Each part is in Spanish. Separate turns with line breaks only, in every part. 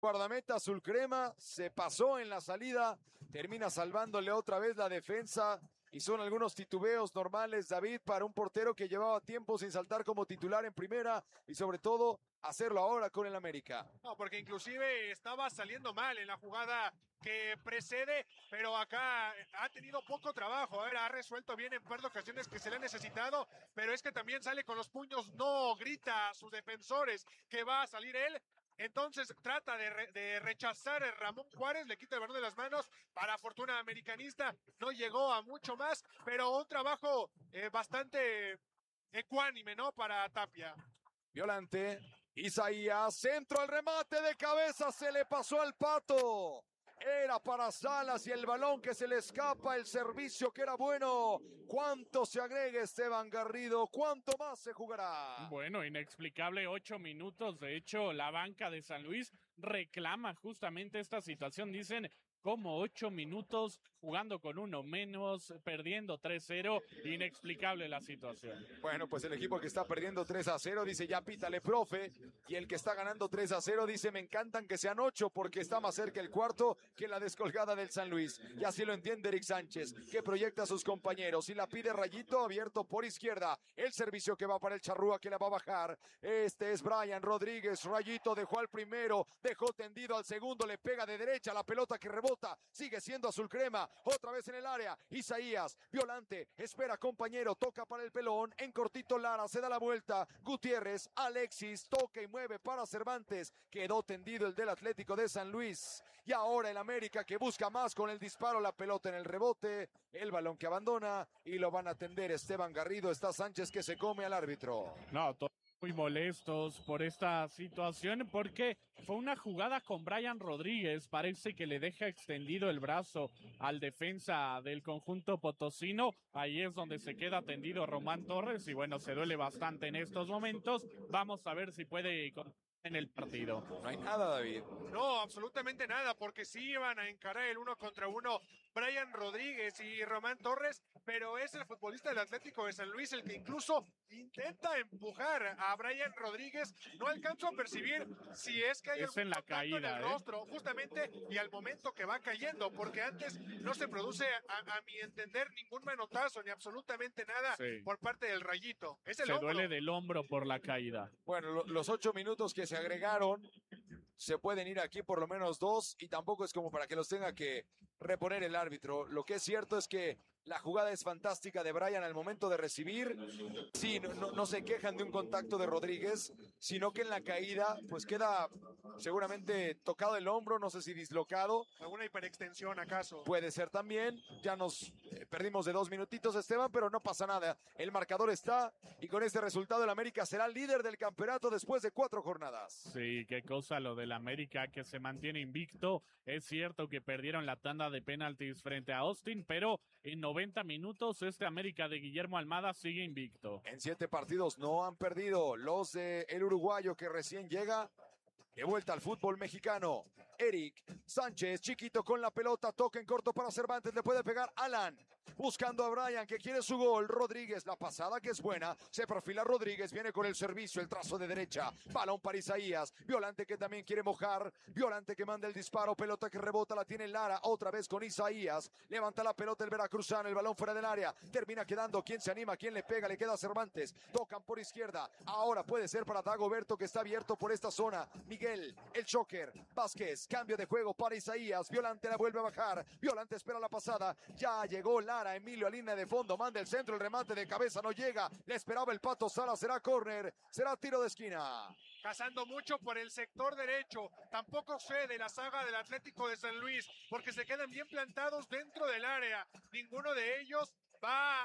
Guardameta azul crema se pasó en la salida, termina salvándole otra vez la defensa y son algunos titubeos normales, David, para un portero que llevaba tiempo sin saltar como titular en primera y sobre todo hacerlo ahora con el América.
No, porque inclusive estaba saliendo mal en la jugada que precede, pero acá ha tenido poco trabajo. A ver, ha resuelto bien en par de ocasiones que se le ha necesitado, pero es que también sale con los puños, no grita a sus defensores que va a salir él. Entonces trata de rechazar a Ramón Juárez, le quita el balón de las manos. Para fortuna americanista, no llegó a mucho más, pero un trabajo bastante ecuánime, ¿no? Para Tapia.
Violante, Isaías, centro al remate de cabeza, se le pasó al Pato. Era para Salas y el balón que se le escapa, el servicio que era bueno. ¿Cuánto se agrega Esteban Garrido? ¿Cuánto más se jugará?
Bueno, inexplicable 8 minutos. De hecho, la banca de San Luis reclama justamente esta situación. Dicen, como 8 minutos jugando con uno menos, perdiendo 3-0, inexplicable la situación.
Bueno, pues el equipo que está perdiendo 3-0 dice ya pítale, profe, y el que está ganando 3-0 dice me encantan que sean 8 porque está más cerca el cuarto que la descolgada del San Luis. Y así lo entiende Eric Sánchez, que proyecta a sus compañeros y la pide Rayito abierto por izquierda. El servicio que va para el Charrúa que la va a bajar. Este es Brian Rodríguez. Rayito dejó al primero, dejó tendido al segundo, le pega de derecha la pelota que rebota. Sigue siendo azul crema. Otra vez en el área. Isaías, Violante, espera compañero, toca para el pelón. En cortito Lara, se da la vuelta. Gutiérrez, Alexis, toca y mueve para Cervantes. Quedó tendido el del Atlético de San Luis. Y ahora el América que busca más con el disparo, la pelota en el rebote. El balón que abandona y lo van a atender Esteban Garrido. Está Sánchez que se come al árbitro.
No, muy molestos por esta situación porque fue una jugada con Brian Rodríguez, parece que le deja extendido el brazo al defensa del conjunto potosino, ahí es donde se queda tendido Román Torres y bueno, se duele bastante en estos momentos, vamos a ver si puede en el partido.
No hay nada, David.
No, absolutamente nada, porque sí iban a encarar el 1-contra-1 Brian Rodríguez y Román Torres, pero es el futbolista del Atlético de San Luis el que incluso intenta empujar a Brian Rodríguez. No alcanzo a percibir si es que hay
algún
en la caída, en el rostro, justamente, y al momento que va cayendo, porque antes no se produce, a mi entender, ningún manotazo, ni absolutamente nada por parte del Rayito. Es el
se
hombro.
duele del hombro por la caída.
Bueno, los 8 minutos que se agregaron, se pueden ir aquí por lo menos 2 y tampoco es como para que los tenga que reponer el árbitro. Lo que es cierto es que la jugada es fantástica de Brian al momento de recibir. Sí, no se quejan de un contacto de Rodríguez, sino que en la caída pues queda seguramente tocado el hombro, no sé si dislocado.
¿Alguna hiperextensión acaso?
Puede ser también. Ya nos perdimos de 2 minutitos, Esteban, pero no pasa nada. El marcador está y con este resultado el América será líder del campeonato después de 4 jornadas.
Sí, qué cosa lo del América que se mantiene invicto. Es cierto que perdieron la tanda de penaltis frente a Austin, pero en 90 minutos este América de Guillermo Almada sigue invicto.
En 7 partidos no han perdido los de el uruguayo que recién llega. De vuelta al fútbol mexicano. Eric Sánchez, chiquito con la pelota, toca en corto para Cervantes, le puede pegar Alan. Buscando a Brian que quiere su gol. Rodríguez, la pasada que es buena. Se perfila Rodríguez, viene con el servicio, el trazo de derecha. Balón para Isaías. Violante que también quiere mojar. Violante que manda el disparo. Pelota que rebota, la tiene Lara. Otra vez con Isaías. Levanta la pelota el veracruzano. El balón fuera del área. Termina quedando. ¿Quién se anima? ¿Quién le pega? Le queda Cervantes. Tocan por izquierda. Ahora puede ser para Dagoberto que está abierto por esta zona. Miguel, el choker, Vázquez, cambio de juego para Isaías, Violante la vuelve a bajar, Violante espera la pasada, ya llegó Lara, Emilio a línea de fondo, manda el centro, el remate de cabeza no llega, le esperaba el Pato Sala, será córner, será tiro de esquina.
Cazando mucho por el sector derecho, tampoco cede la saga del Atlético de San Luis, porque se quedan bien plantados dentro del área, ninguno de ellos va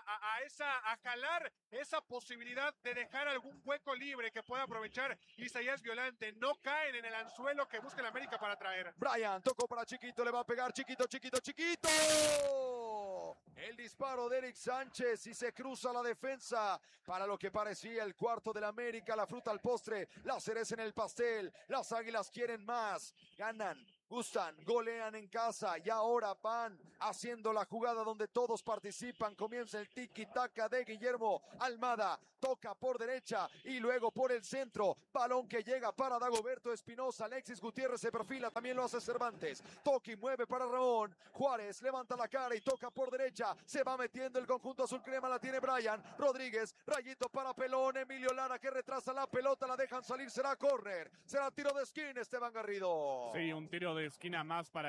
a calar esa posibilidad de dejar algún hueco libre que pueda aprovechar Isaías Violante. No caen en el anzuelo que busca el América para traer.
Brian tocó para Chiquito, le va a pegar Chiquito. El disparo de Eric Sánchez y se cruza la defensa para lo que parecía el cuarto del América. La fruta al postre, la cereza en el pastel. Las Águilas quieren más. Ganan gustan, golean en casa y ahora van haciendo la jugada donde todos participan. Comienza el tiki-taka de Guillermo Almada, toca por derecha y luego por el centro, balón que llega para Dagoberto Espinosa. Alexis Gutiérrez se perfila, también lo hace Cervantes, toca y mueve para Ramón Juárez, levanta la cara y toca por derecha, se va metiendo el conjunto azul crema, la tiene Brian Rodríguez, rayito para Pelón, Emilio Lara que retrasa la pelota, la dejan salir, será córner, será tiro de esquina, Esteban Garrido.
Sí, un tiro de esquina más para